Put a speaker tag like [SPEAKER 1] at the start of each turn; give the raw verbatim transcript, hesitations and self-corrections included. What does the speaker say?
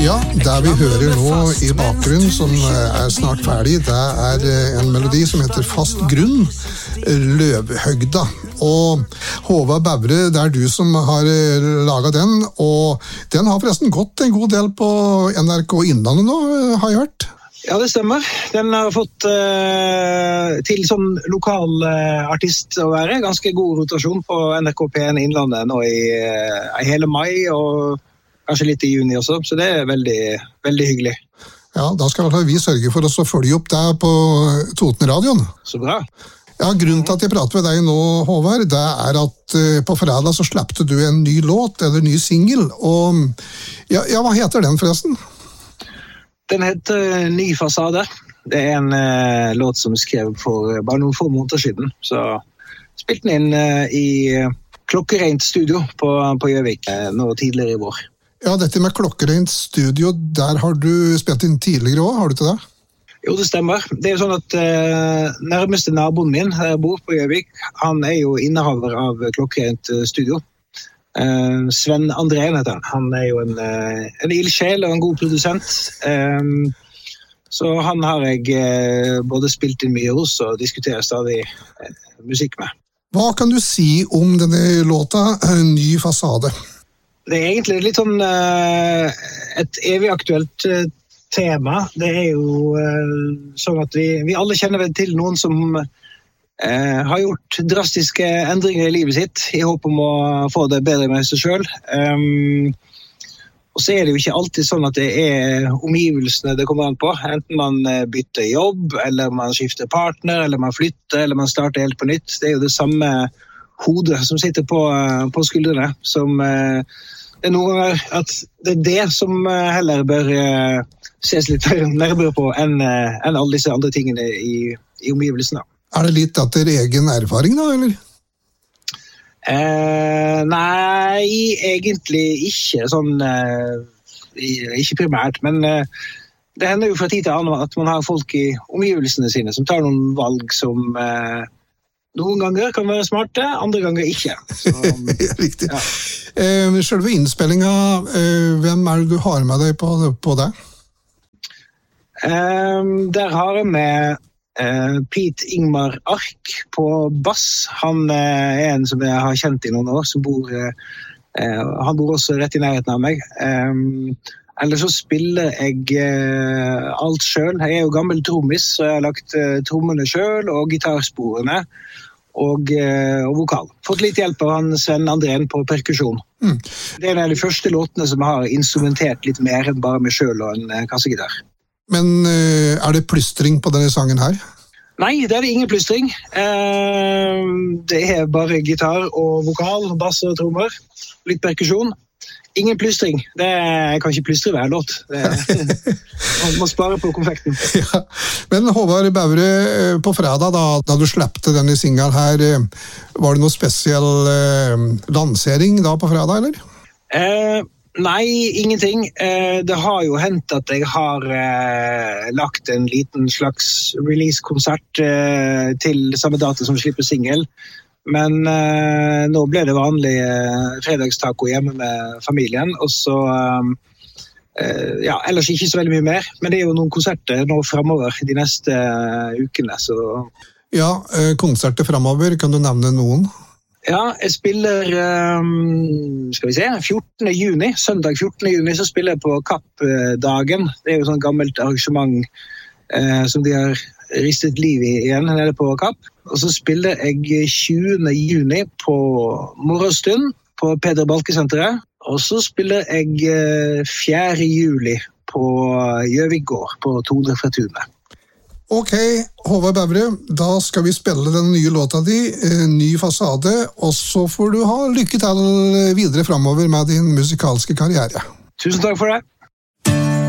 [SPEAKER 1] Ja, det vi hører nå i bakgrunnen, som er snart ferdig, det er en melodi som heter Fast grunn, Løvhøgda. Og Håvard Bævre, det er du som har laget den, og den har forresten gått en god del på N R K Innlandet nå, har jeg hørt.
[SPEAKER 2] Ja, det stemmer. Den har fått uh, til sånn lokal uh, artist å være. Ganske god rotasjon på N R K P en Innlandet nå i, uh, i hele mai, og kanskje litt i juni også, så det er veldig, veldig hyggelig.
[SPEAKER 1] Ja, da skal vi sørge for oss å følge opp deg på Totenradioen.
[SPEAKER 2] Så bra.
[SPEAKER 1] Ja, grunnen til at jeg prater med deg nå, Håvard, det er at uh, på fredag så slappte du en ny låt, eller ny single, og ja, ja, hva heter den forresten?
[SPEAKER 2] Den heter Ny fasade. Det er en uh, låt som er skrevet for bare noen få måneder siden, så spilte den inn uh, i klokkereint studio på, på Gjøvik uh, nå tidligere i vår.
[SPEAKER 1] Ja, dette med klokkereint studio, der har du spilt inn tidligere også, har du til det?
[SPEAKER 2] Jo, det stemmer. Det er jo sånn at uh, nærmeste naboen min, der jeg bor på Gjøvik, han er jo innehaver av klokkereint studio. Uh, Sven Andrén heter han. Han er jo en, uh, en ildsjel og en god produsent. Um, så han har jeg uh, både spilt inn mye hos og diskuterer stadig uh, musikk med.
[SPEAKER 1] Hva kan du si om denne låta, Ny fasade?
[SPEAKER 2] Det er egentlig litt sånn uh, et evig aktuelt uh, tema. Det er jo uh, sånn at vi, vi alle kjenner vel til noen som uh, har gjort drastiske endringer i livet sitt i håp om å få det bedre med seg selv. Um, og så er det jo ikke alltid sånn at det er omgivelsene det kommer an på. Enten man bytter jobb, eller man skifter partner, eller man flytter, eller man starter helt på nytt. Det er jo det samme hodet som sitter på, på skuldrene, som uh, det er noen ganger at det er det som uh, heller bør uh, ses litt nærmere på enn, uh, enn alle disse andre tingene i, i omgivelsene.
[SPEAKER 1] Er det litt etter egen erfaring da, eller?
[SPEAKER 2] Uh, nei, egentlig ikke sånn, uh, ikke primært, men uh, det hender jo fra tid til annen at man har folk i omgivelsene sine som tar noen valg som uh, noen ganger kan være smarte, andre ganger ikke. Så,
[SPEAKER 1] Riktig.
[SPEAKER 2] Ja.
[SPEAKER 1] Eh, selve innspillingen, eh, hvem er det du har med deg på, på det?
[SPEAKER 2] Um, der har jeg med uh, Pete Ingmar Ark på bass. Han uh, er en som jeg har kjent i noen år, som bor, uh, uh, han bor også rett i nærheten av meg. Um, Eller så spiller jeg uh, alt selv. Jeg er jo gammel trommis, så jeg har lagt uh, trommene selv og gitarsporene og, uh, og vokal. Fått litt hjelp av han Sven Andrén på perkusjon. Mm. Det er en av de første låtene som har instrumentert litt mer enn bare meg selv og en uh, kassegitar.
[SPEAKER 1] Men uh, er det plystring på denne sangen her?
[SPEAKER 2] Nei, det er det ingen plystring. Uh, det er bare gitar og vokal, bass og trommer. Litt perkusjon. Ingen plystring. Det er, jeg kan ikke plystre hver låt. Det er, man må spare på konfekten.
[SPEAKER 1] Ja. Men Håvard Bævre, på fredag da, da du slappte denne singelen her, var det noe spesiell eh, lansering da på fredag, eller?
[SPEAKER 2] Eh, nei, ingenting. Eh, det har jo hendt at jeg har eh, lagt en liten slags release-konsert eh, til samme data som slipper single. Men eh, nå ble det vanlig eh, fredagstaco hjemme med familien, og så, eh, ja, ellers ikke så veldig mye mer, men det er jo noen konserter nå fremover de neste uh, ukene, så...
[SPEAKER 1] Ja, eh, konserter fremover, kan du nevne noen?
[SPEAKER 2] Ja, jeg spiller, um, skal vi se, fjortende juni, søndag fjortende juni, så spiller jeg på Kappdagen. Det er jo sånn gammelt arrangement eh, som de har ristet liv i igjen nede på Kapp. Og så spiller jeg tjuende juni på Morgenstund på Peder Balke-senteret. Og så spiller jeg fjerde juli på Gjøvik gård på Tone fra Tunet.
[SPEAKER 1] Ok, Håvard Bævre, da skal vi spille den nye låta di, Ny fasade, og så får du ha lykke til videre fremover med din musikalske karriere.
[SPEAKER 2] Tusen takk for det.